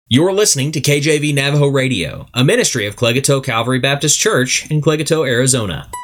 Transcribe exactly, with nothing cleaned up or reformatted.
You're listening to K J V Navajo Radio, a ministry of Clegato Calvary Baptist Church in Clegato, Arizona.